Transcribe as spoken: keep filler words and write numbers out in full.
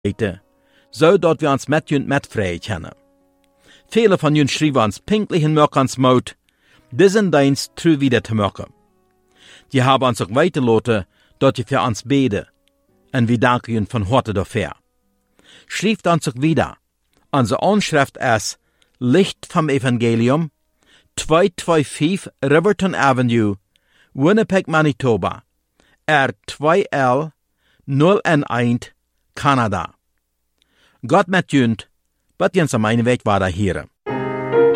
so dat wir uns met jünt met vrij kennen. Viele von jünt schrieben uns pinklich in Möckans Mut, diesen Dienst true wieder zu machen. Die haben uns auch weitergelassen, dat je für uns beten, und wir danken jünt von Horte dafür. Schrift uns auch wieder, unsere Anschrift ist Licht vom Evangelium, zweihunderfünfundzweißig Riverton Avenue, Winnipeg, Manitoba, R zwei L null eins, Kanada. Gott met jünt, bat jens am einen Weg weiter hier.